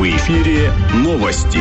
В эфире новости.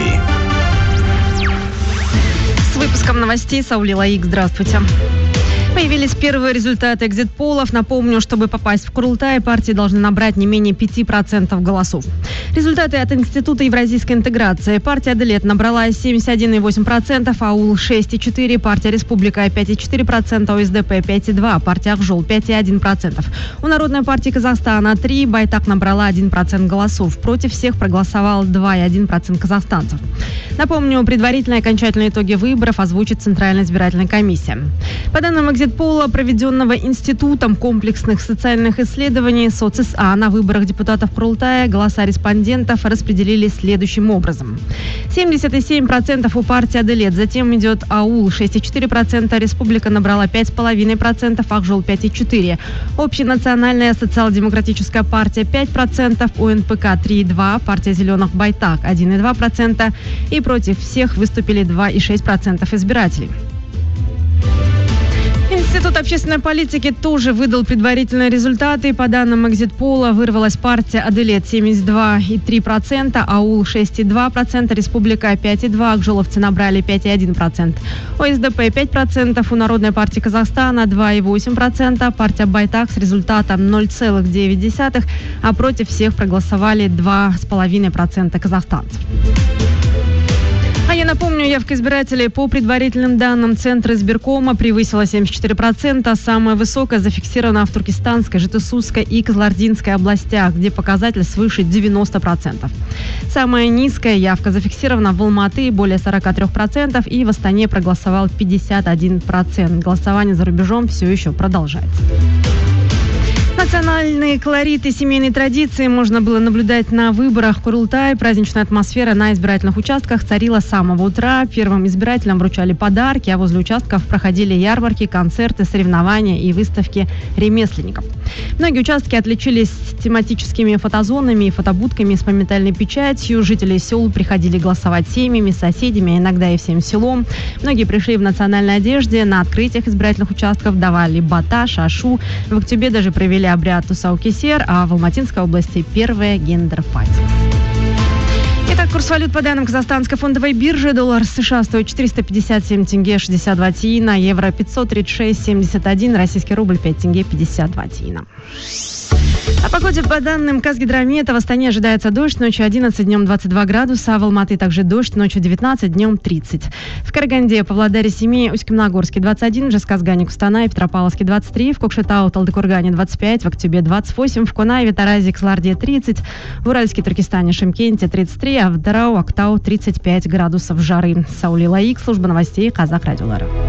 С выпуском новостей Саули Лаик. Здравствуйте. Появились первые результаты экзит-полов. Напомню, чтобы попасть в Курултай, партии должны набрать не менее 5% голосов. Результаты от Института евразийской интеграции. Партия Аделет набрала 71,8%, АУЛ 6,4%, партия Республика 5,4%, ОСДП 5,2%, партия Акжол 5,1%. У Народной партии Казахстана 3%, Байтак набрала 1% голосов. Против всех проголосовал 2,1% казахстанцев. Напомню, предварительные и окончательные итоги выборов озвучит Центральная избирательная комиссия. По данным экзит-пола, проведенного Институтом комплексных социальных исследований СоцСА, на выборах депутатов Курултая голоса респондентов распределились следующим образом. 77% у партии Аделет, затем идет АУЛ 6,4%, Республика набрала 5,5%, Акжол 5,4%, Общенациональная социал-демократическая партия 5%, УНПК 3,2%, партия Зеленых Байтак 1,2% и против всех выступили 2,6% избирателей. Институт общественной политики тоже выдал предварительные результаты. По данным экзит-пола, вырвалась партия Аделет 72,3%, АУЛ 6,2%, Республика 5,2%, акжоловцы набрали 5,1%. ОСДП 5%, у Народной партии Казахстана 2,8%, партия Байтак с результатом 0,9%, а против всех проголосовали 2,5% казахстанцев. А я напомню, явка избирателей по предварительным данным Центра избиркома превысила 74%. Самая высокая зафиксирована в Туркестанской, Жетысудской и Кызылординской областях, где показатель свыше 90%. Самая низкая явка зафиксирована в Алматы, более 43%, и в Астане проголосовал 51%. Голосование за рубежом все еще продолжается. Национальные колориты и семейные традиции можно было наблюдать на выборах Курултай. Праздничная атмосфера на избирательных участках царила с самого утра. Первым избирателям вручали подарки, а возле участков проходили ярмарки, концерты, соревнования и выставки ремесленников. Многие участки отличились тематическими фотозонами и фотобудками с памятальной печатью. Жители сел приходили голосовать семьями, соседями, иногда и всем селом. Многие пришли в национальной одежде. На открытиях избирательных участков давали бата, шашу. В октябре даже провели обряд Тусау-Кесер, а в Алматинской области первая гендер-пати. Итак, курс валют по данным Казахстанской фондовой биржи. Доллар США стоит 457 тенге 62 тиына, евро 536,71, российский рубль 5 тенге 52 тиына. О погоде по данным Казгидромета. В Астане ожидается дождь, ночью 11, днем 22 градуса. В Алматы также дождь, ночью 19, днем 30. В Караганде, Павлодаре, Семее, Усть-Каменогорске 21, в Жезказгане, Кустанае, Петропавловске 23, в Кокшетау, Талдыкургане 25, в Актюбе 28, в Кунаеве, Таразе, Кызылорде 30, в Уральске, Туркестане, Шымкенте 33, а в Дарау, Актау 35 градусов жары. Саули Лаик, служба новостей Казах Радиолары.